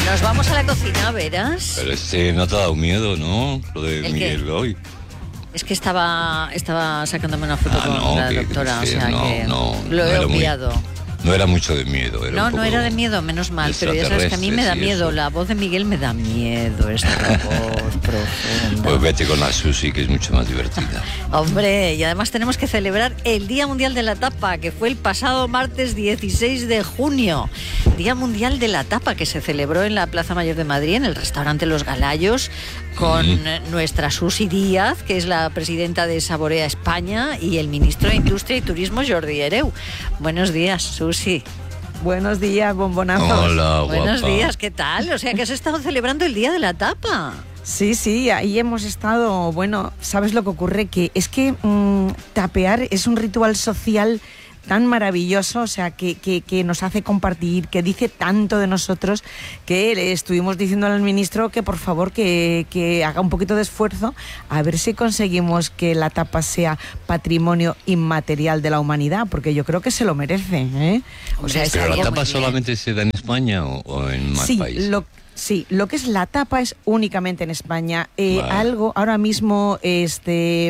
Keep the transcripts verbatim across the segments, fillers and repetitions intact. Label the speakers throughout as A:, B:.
A: Nos vamos a la cocina, ¿verás?
B: Pero este no te ha dado miedo, ¿no? Lo de Miguel qué? Hoy.
A: Es que estaba estaba sacándome una foto ah, con no, la que, doctora, que, o sea
B: no,
A: que
B: no,
A: lo he
B: no
A: obviado.
B: Muy, no era mucho de miedo. Era
A: no,
B: un poco
A: no era de miedo, menos mal, pero ya sabes que a mí me da miedo. Eso. La voz de Miguel me da miedo, esta voz profunda.
B: Pues vete con la Susi, que es mucho más divertida.
A: Hombre, y además tenemos que celebrar el Día Mundial de la Tapa, que fue el pasado martes dieciséis de junio. Día Mundial de la Tapa, que se celebró en la Plaza Mayor de Madrid, en el restaurante Los Galayos, con mm. nuestra Susi Díaz, que es la presidenta de Saborea España, y el ministro de Industria y Turismo, Jordi Hereu. Buenos días, Susi.
C: Buenos días, bombonazos.
B: Hola, guapa.
A: Buenos días, ¿qué tal? O sea, que has estado celebrando el Día de la Tapa.
C: Sí, sí, ahí hemos estado. Bueno, ¿sabes lo que ocurre? Que es que mmm, tapear es un ritual social tan maravilloso, o sea, que, que, que nos hace compartir, que dice tanto de nosotros, que le estuvimos diciendo al ministro que por favor que, que haga un poquito de esfuerzo a ver si conseguimos que la tapa sea patrimonio inmaterial de la humanidad, porque yo creo que se lo merece, ¿eh?
B: O sea, ¿pero la tapa solamente se da en España o, o en más
C: sí,
B: países?
C: Lo, Sí, lo que es la tapa es únicamente en España. Eh, vale. Algo, ahora mismo este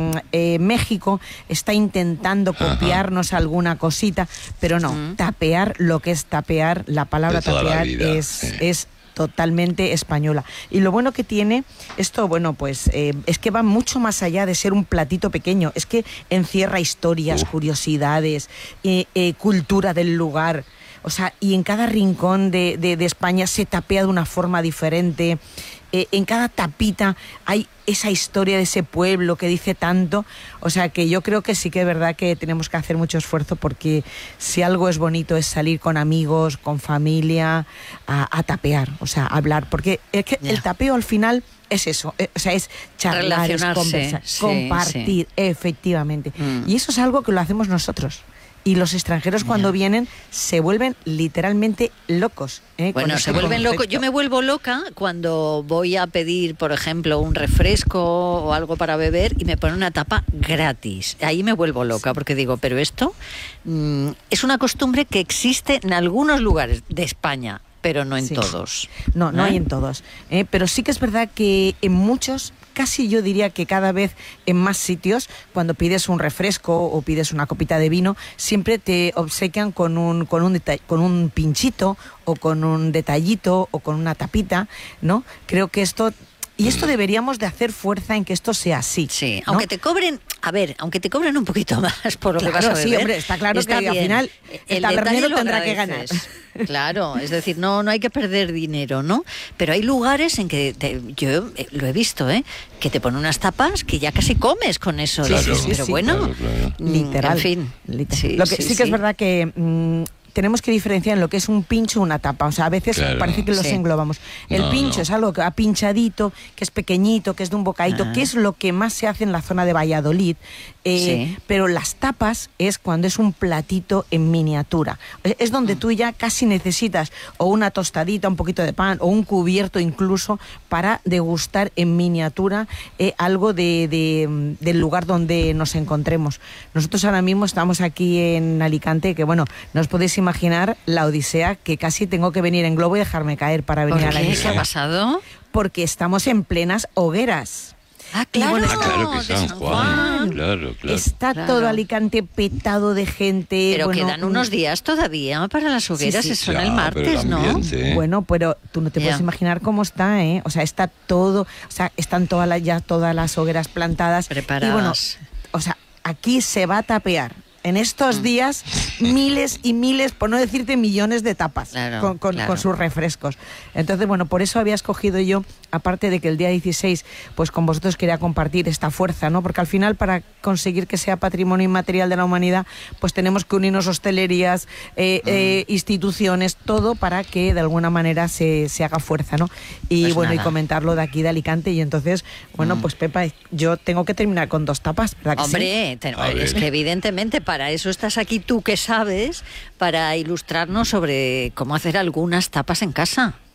C: eh, México está intentando copiarnos Ajá. alguna cosita, pero no, mm. tapear, lo que es tapear, la palabra tapear la es, sí. es totalmente española. Y lo bueno que tiene esto, bueno, pues eh, es que va mucho más allá de ser un platito pequeño, es que encierra historias, uh. curiosidades, eh, eh, cultura del lugar. O sea, y en cada rincón de, de, de España se tapea de una forma diferente. Eh, en cada tapita hay esa historia de ese pueblo que dice tanto. O sea, que yo creo que sí que es verdad que tenemos que hacer mucho esfuerzo, porque si algo es bonito es salir con amigos, con familia, a, a tapear, o sea, a hablar. Porque es que yeah. el tapeo al final es eso, eh, o sea, es charlar, es conversar, sí, compartir, sí. efectivamente. Mm. Y eso es algo que lo hacemos nosotros. Y los extranjeros cuando yeah. vienen se vuelven literalmente locos. ¿eh?
A: Bueno, se vuelven locos. Yo me vuelvo loca cuando voy a pedir, por ejemplo, un refresco o algo para beber y me ponen una tapa gratis. Ahí me vuelvo loca porque digo, pero esto mmm, es una costumbre que existe en algunos lugares de España, pero no en sí. todos.
C: No, no ¿Eh? hay en todos. ¿eh? Pero sí que es verdad que en muchos, casi yo diría que cada vez en más sitios, cuando pides un refresco o pides una copita de vino, siempre te obsequian con un, con un, deta- con un pinchito o con un detallito o con una tapita, ¿no? Creo que esto... Y esto deberíamos de hacer fuerza en que esto sea así.
A: Sí,
C: ¿no?
A: aunque te cobren, a ver, aunque te cobren un poquito más por lo
C: claro,
A: que vas a beber.
C: Sí, hombre, está claro está que bien. Al final el tabernero tendrá que ganar.
A: Claro, es decir, no, no hay que perder dinero, ¿no? Pero hay lugares en que, te, yo lo he visto, ¿eh? Que te ponen unas tapas que ya casi comes con eso.
B: Claro,
A: dices,
B: sí,
A: pero
B: sí,
A: bueno,
B: claro, claro.
C: literal.
A: En fin.
C: Literal. Sí, lo que sí, sí que sí. es verdad que... Mmm, tenemos que diferenciar en lo que es un pincho o una tapa. O sea, a veces claro. parece que los sí. englobamos. El no, pincho no. es algo que ha pinchadito, que es pequeñito, que es de un bocadito, ah. que es lo que más se hace en la zona de Valladolid. Eh, sí. Pero las tapas es cuando es un platito en miniatura. Es donde mm. tú ya casi necesitas o una tostadita, un poquito de pan o un cubierto incluso para degustar en miniatura eh, algo de, de, del lugar donde nos encontremos. Nosotros ahora mismo estamos aquí en Alicante, que bueno, no os podéis imaginar la odisea que casi tengo que venir en globo y dejarme caer para venir a la
A: isla. ¿Qué ha pasado?
C: Porque estamos en plenas hogueras.
A: Ah, claro,
B: bueno, ah, claro que San Juan. Juan. Claro, claro.
C: Está
A: claro.
C: todo Alicante petado de gente.
A: Pero
C: bueno,
A: quedan unos días todavía para las hogueras, sí, sí. son ya, el martes,
B: el ambiente,
C: ¿no? Bueno, pero tú no te yeah. puedes imaginar cómo está, ¿eh? O sea, está todo, o sea, están todas las, ya todas las hogueras plantadas.
A: Preparadas.
C: Y bueno, o sea, aquí se va a tapear. En estos días, miles y miles, por no decirte millones de tapas
A: claro,
C: con, con,
A: claro.
C: con sus refrescos. Entonces, bueno, por eso había escogido yo, aparte de que el día dieciséis, pues con vosotros quería compartir esta fuerza, ¿no? Porque al final, para conseguir que sea patrimonio inmaterial de la humanidad, pues tenemos que unirnos hostelerías, eh, mm. eh, instituciones, todo para que de alguna manera se, se haga fuerza, ¿no? Y
A: pues
C: bueno,
A: nada.
C: y comentarlo de aquí de Alicante. Y entonces, bueno, mm. pues Pepa, yo tengo que terminar con dos tapas, ¿verdad que
A: Hombre,
C: sí?
A: te, es que evidentemente para eso estás aquí tú que sabes, para ilustrarnos sobre cómo hacer algunas tapas en casa.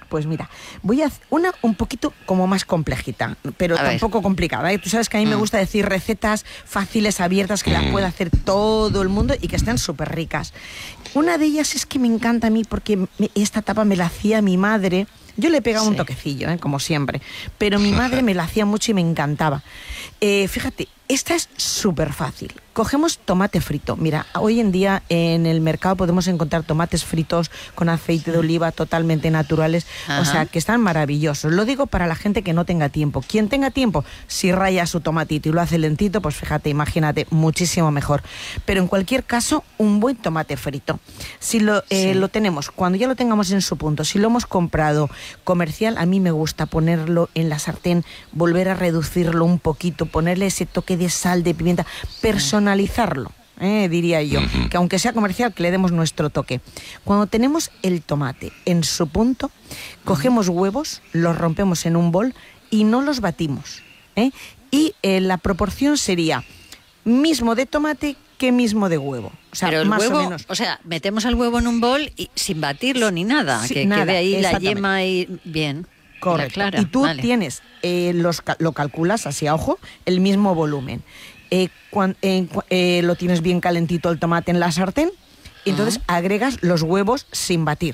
C: Pues mira, voy a hacer una un poquito como más complejita, pero
A: A
C: tampoco
A: ver.
C: complicada, ¿eh? Tú sabes que a mí mm. me gusta decir recetas fáciles, abiertas, que mm. las pueda hacer todo el mundo y que estén súper ricas. Una de ellas es que me encanta a mí porque me, esta tapa me la hacía mi madre. Yo le he pegado sí. un toquecillo, ¿eh? Como siempre, pero mi madre me la hacía mucho y me encantaba. Eh, fíjate, esta es súper fácil. Cogemos tomate frito. Mira, hoy en día en el mercado podemos encontrar tomates fritos con aceite de oliva totalmente naturales, Ajá. o sea, que están maravillosos. Lo digo para la gente que no tenga tiempo. Quien tenga tiempo, si raya su tomatito y lo hace lentito, pues fíjate, imagínate, muchísimo mejor. Pero en cualquier caso, un buen tomate frito. Si lo, eh, sí. lo tenemos, cuando ya lo tengamos en su punto, si lo hemos comprado comercial, a mí me gusta ponerlo en la sartén, volver a reducirlo un poquito, ponerle ese toque de sal, de pimienta, personalizarlo, eh, diría yo, uh-huh. que aunque sea comercial, que le demos nuestro toque. Cuando tenemos el tomate en su punto, cogemos huevos, los rompemos en un bol y no los batimos, ¿eh? Y eh, la proporción sería mismo de tomate que mismo de huevo. O sea,
A: Pero el
C: más
A: huevo,
C: o menos.
A: O sea, metemos el huevo en un bol y sin batirlo ni nada,
C: sí,
A: que
C: nada,
A: quede ahí la yema y bien.
C: Correcto.
A: Clara,
C: y tú
A: vale.
C: tienes, eh, los, lo calculas así a ojo, el mismo volumen. Eh, cuan, eh, eh, lo tienes bien calentito el tomate en la sartén, y entonces uh-huh. agregas los huevos sin batir.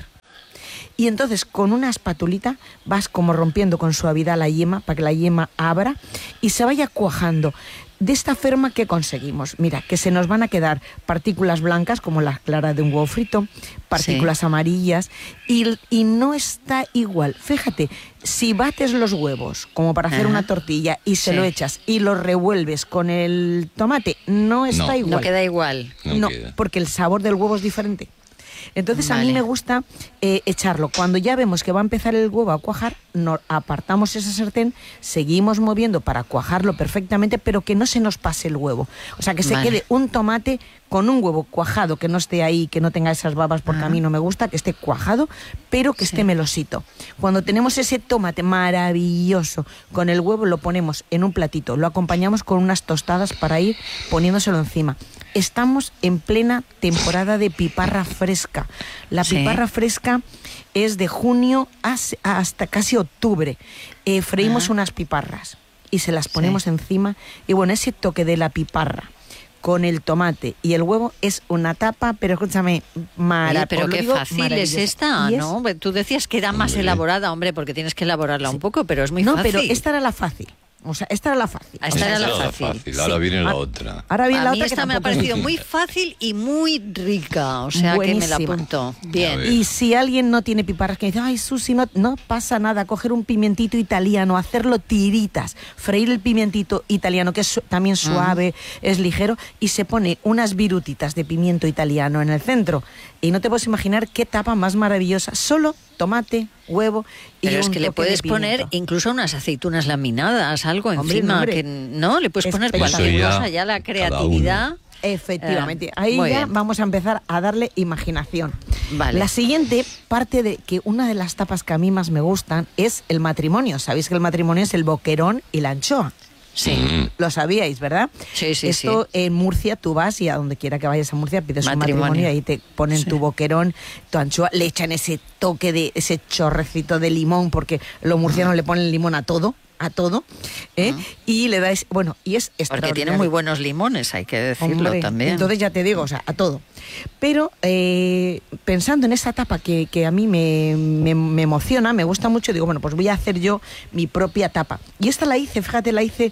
C: Y entonces con una espatulita vas como rompiendo con suavidad la yema para que la yema abra y se vaya cuajando. De esta forma, ¿qué conseguimos? Mira, que se nos van a quedar partículas blancas, como la clara de un huevo frito, partículas sí. amarillas, y, y no está igual. Fíjate, si bates los huevos, como para hacer Ajá. una tortilla, y se sí. lo echas y lo revuelves con el tomate, no está
B: no.
C: igual.
A: No queda igual.
C: No,
B: no
C: queda. Porque el sabor del huevo es diferente. Entonces vale. a mí me gusta eh, echarlo. Cuando ya vemos que va a empezar el huevo a cuajar, no, apartamos esa sartén, seguimos moviendo para cuajarlo perfectamente, pero que no se nos pase el huevo. O sea, que se vale. quede un tomate con un huevo cuajado, que no esté ahí, que no tenga esas babas, porque ah. a mí no me gusta, que esté cuajado, pero que sí. esté melosito. Cuando tenemos ese tomate maravilloso con el huevo, lo ponemos en un platito, lo acompañamos con unas tostadas para ir poniéndoselo encima. Estamos en plena temporada de piparra fresca. La sí. piparra fresca es de junio hasta casi octubre. Eh, freímos ah. unas piparras y se las ponemos sí. encima. Y bueno, ese toque de la piparra con el tomate y el huevo es una tapa, pero escúchame, maravillosa.
A: Pero qué fácil es esta, es... ¿no? Tú decías que era más hombre. elaborada, hombre, porque tienes que elaborarla sí. un poco, pero es muy
C: no,
A: fácil.
C: No, pero esta era la fácil. O sea, esta era la fácil.
A: Esta o sea,
B: era
A: la
B: fácil.
A: fácil.
B: Ahora
A: sí.
B: viene la
C: ah,
B: otra.
C: Ahora viene
A: a
C: la
A: mí
C: otra
A: esta me ha parecido muy fácil y muy rica. O sea, Buenísima. que me la apunto. Bien.
C: Y si alguien no tiene piparras, que dice, ay, Susi, no, no pasa nada, coger un pimientito italiano, hacerlo tiritas, freír el pimientito italiano, que es también suave, mm. es ligero, y se pone unas virutitas de pimiento italiano en el centro. Y no te puedes imaginar qué tapa más maravillosa. Solo tomate, huevo y
A: Pero
C: un
A: es que le puedes poner incluso unas aceitunas laminadas, algo
C: hombre,
A: encima,
C: hombre.
A: que no, le puedes poner cualquier
B: ya
A: cosa, ya la creatividad.
C: Efectivamente,
A: eh,
C: ahí ya
A: bien.
C: vamos a empezar a darle imaginación.
A: Vale.
C: La siguiente parte de que una de las tapas que a mí más me gustan es el matrimonio. Sabéis que el matrimonio es el boquerón y la anchoa.
A: Sí.
C: Lo sabíais, ¿verdad?
A: Sí, sí,
C: Esto
A: sí.
C: en Murcia tú vas y a donde quiera que vayas a Murcia pides
A: matrimonio.
C: un matrimonio y ahí te ponen
A: sí.
C: tu boquerón, tu anchoa, le echan ese toque de ese chorrecito de limón, porque los murcianos uh-huh. le ponen limón a todo, a todo, ¿eh? Uh-huh. Y le dais, bueno, y es
A: porque tiene muy buenos limones, hay que decirlo
C: Hombre,
A: también.
C: Entonces ya te digo, o sea, a todo. Pero eh, pensando en esa tapa que, que a mí me, me, me emociona, me gusta mucho, digo, bueno, pues voy a hacer yo mi propia tapa. Y esta la hice, fíjate, la hice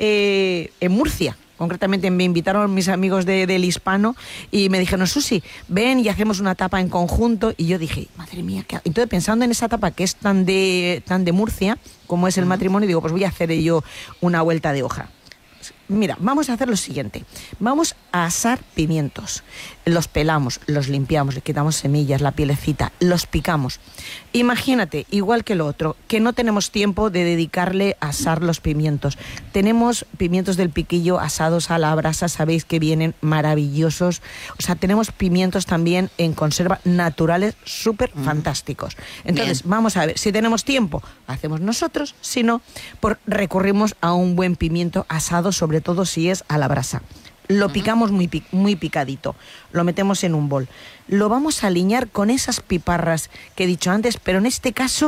C: eh, en Murcia. Concretamente me invitaron mis amigos de, del Hispano y me dijeron, Susi, ven y hacemos una tapa en conjunto. Y yo dije, madre mía, ¿qué? Entonces pensando en esa tapa que es tan de, tan de Murcia, como es el uh-huh. matrimonio, digo, pues voy a hacer yo una vuelta de hoja. Mira, vamos a hacer lo siguiente. Vamos a asar pimientos. Los pelamos, los limpiamos, le quitamos semillas, la pielecita, los picamos. Imagínate, igual que lo otro, que no tenemos tiempo de dedicarle a asar los pimientos. Tenemos pimientos del piquillo asados a la brasa, sabéis que vienen maravillosos. O sea, tenemos pimientos también en conserva naturales súper mm. fantásticos. Entonces, Bien. vamos a ver, si tenemos tiempo, hacemos nosotros, si no, pues recurrimos a un buen pimiento asado, sobre todo si es a la brasa. Lo picamos muy, muy picadito, lo metemos en un bol. Lo vamos a aliñar con esas piparras que he dicho antes, pero en este caso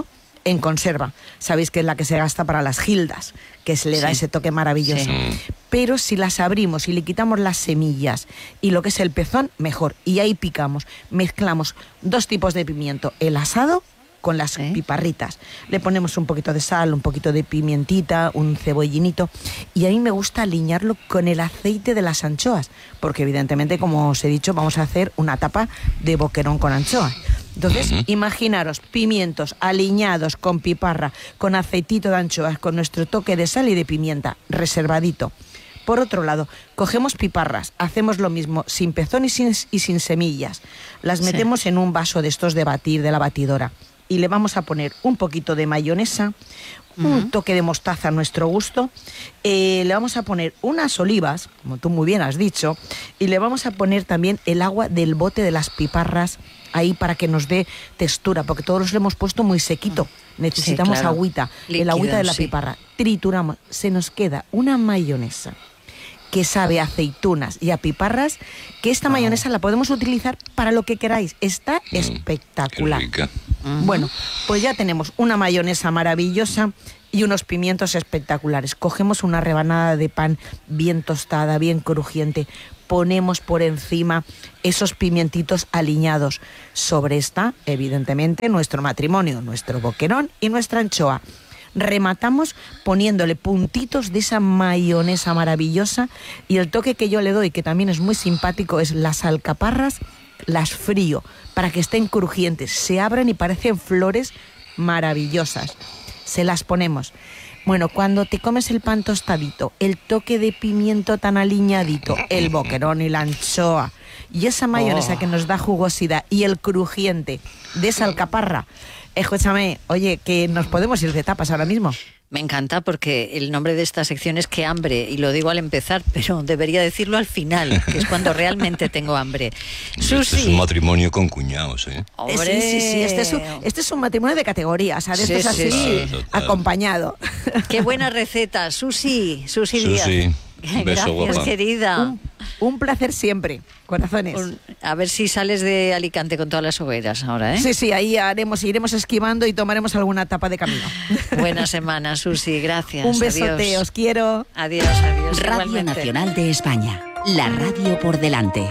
C: en conserva. Sabéis que es la que se gasta para las gildas, que se le da sí. ese toque maravilloso. Sí. Pero si las abrimos y le quitamos las semillas y lo que es el pezón, mejor. Y ahí picamos, mezclamos dos tipos de pimiento, el asado con las ¿Eh? piparritas. Le ponemos un poquito de sal, un poquito de pimientita, un cebollinito, y a mí me gusta aliñarlo con el aceite de las anchoas, porque evidentemente, como os he dicho, vamos a hacer una tapa de boquerón con anchoa. Entonces, uh-huh. imaginaros pimientos aliñados con piparra, con aceitito de anchoas, con nuestro toque de sal y de pimienta, reservadito. Por otro lado, cogemos piparras, hacemos lo mismo, sin pezón y sin, y sin semillas. Las metemos sí. en un vaso de estos de batir, de la batidora, y le vamos a poner un poquito de mayonesa, uh-huh. un toque de mostaza a nuestro gusto, eh, le vamos a poner unas olivas, como tú muy bien has dicho, y le vamos a poner también el agua del bote de las piparras ahí para que nos dé textura, porque todos lo hemos puesto muy sequito. Necesitamos sí, claro. agüita, Líquido, el agüita de la sí. piparra. Trituramos, se nos queda una mayonesa que sabe a aceitunas y a piparras, que esta oh. mayonesa la podemos utilizar para lo que queráis. Está mm, espectacular. Uh-huh. Bueno, pues ya tenemos una mayonesa maravillosa y unos pimientos espectaculares. Cogemos una rebanada de pan bien tostada, bien crujiente, ponemos por encima esos pimientitos aliñados. Sobre esta, evidentemente, nuestro matrimonio, nuestro boquerón y nuestra anchoa. Rematamos poniéndole puntitos de esa mayonesa maravillosa, y el toque que yo le doy, que también es muy simpático, es las alcaparras, las frío para que estén crujientes, se abran y parecen flores maravillosas. Se las ponemos. Bueno, cuando te comes el pan tostadito, el toque de pimiento tan aliñadito, el boquerón y la anchoa, y esa mayonesa oh. que nos da jugosidad, y el crujiente de esa alcaparra, escúchame, oye, que nos podemos ir de tapas ahora mismo.
A: Me encanta, porque el nombre de esta sección es Qué hambre, y lo digo al empezar, pero debería decirlo al final, que es cuando realmente tengo hambre.
B: Susi. Este es un matrimonio con cuñados, ¿eh?
C: ¡Hombre! Sí, sí, sí, este es un, este es un matrimonio de categoría, o sea, de sí, estos sí, así, sí. acompañado.
A: ¡Qué buena receta! Susi, Susi Díaz.
B: Susi. Un beso,
A: Gracias,
B: guapa.
A: querida.
C: Un, un placer siempre, corazones.
A: Un, a ver si sales de Alicante con todas las hogueras ahora, ¿eh?
C: Sí, sí, ahí haremos, iremos esquivando y tomaremos alguna tapa de camino.
A: Buena semana, Susi, gracias.
C: Un besote, adiós. Os quiero.
A: Adiós, adiós.
D: Radio
A: igualmente.
D: Nacional de España, la radio por delante.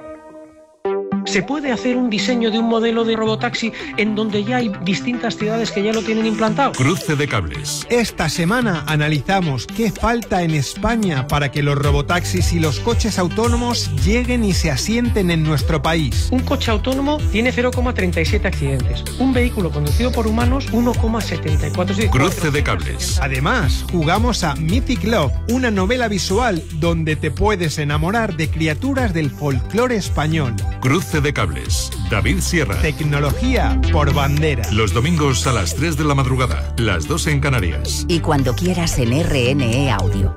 E: Se puede hacer un diseño de un modelo de robotaxi en donde ya hay distintas ciudades que ya lo tienen implantado.
F: Cruce de cables.
G: Esta semana analizamos qué falta en España para que los robotaxis y los coches autónomos lleguen y se asienten en nuestro país.
E: Un coche autónomo tiene cero coma treinta y siete accidentes. Un vehículo conducido por humanos, uno coma setenta y cuatro.
F: Cruce de cables.
G: Además, jugamos a Mythic Love, una novela visual donde te puedes enamorar de criaturas del folclore español.
F: Cruce de cables. David Sierra.
G: Tecnología por bandera.
F: Los domingos a las tres de la madrugada, las dos en Canarias.
D: Y cuando quieras en R N E Audio.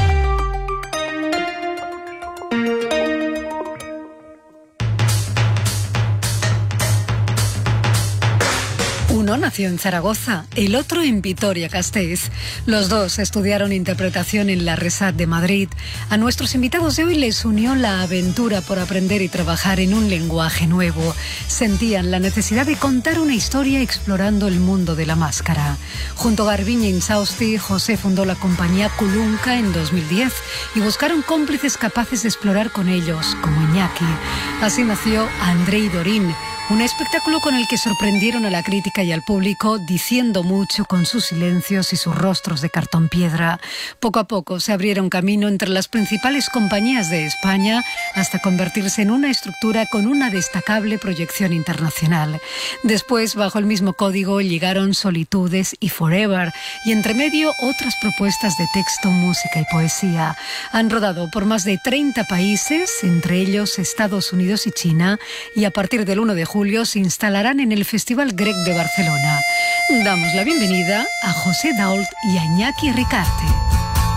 H: Uno nació en Zaragoza, el otro en Vitoria-Gasteiz. Los dos estudiaron interpretación en la RESAT de Madrid. A nuestros invitados de hoy les unió la aventura por aprender y trabajar en un lenguaje nuevo. Sentían la necesidad de contar una historia explorando el mundo de la máscara. Junto a Garbiñe Insausti, José fundó la compañía Kulunka en dos mil diez y buscaron cómplices capaces de explorar con ellos, como Iñaki. Así nació Andrei Dorín, un espectáculo con el que sorprendieron a la crítica y al público, diciendo mucho con sus silencios y sus rostros de cartón piedra. Poco a poco se abrieron camino entre las principales compañías de España hasta convertirse en una estructura con una destacable proyección internacional. Después, bajo el mismo código, llegaron Solitudes y Forever, y entre medio otras propuestas de texto, música y poesía. Han rodado por más de treinta países, entre ellos Estados Unidos y China, y a partir del uno de julio se instalarán en el Festival Grec de Barcelona. Damos la bienvenida a José Dault y a Iñaki Ricarte.